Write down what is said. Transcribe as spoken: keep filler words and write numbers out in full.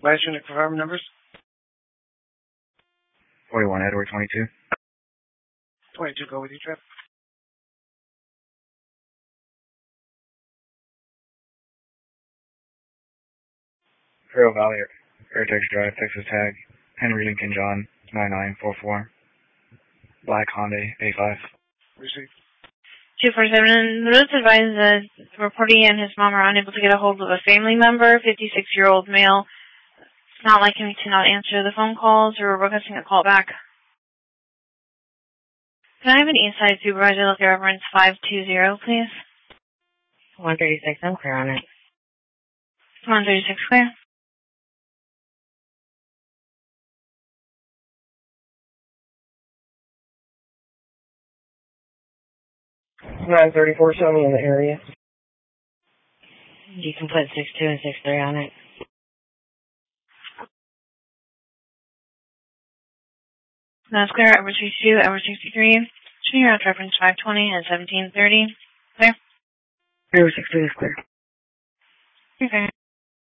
Last unit confirm numbers? forty-one, Edward twenty-two. twenty-two, go with you, trip. Imperial Valley, Airtex Drive, Texas Tag, Henry Lincoln John, nine nine four four. Black Honda A five. Received. two four seven, the roads advised that the reportee and his mom are unable to get a hold of a family member, fifty-six-year-old male. It's not like him to not answer the phone calls or requesting a call back. Can I have an Eastside Supervisor look at reference five two zero, please? one thirty-six, I'm clear on it. one thirty-six, clear. nine thirty-four, show me in the area. You can put six two and six three on it. That's clear. Edward sixty-two, Edward sixty-three. Show me around reference five twenty and seventeen thirty. Clear. Edward sixty-two is clear. Okay.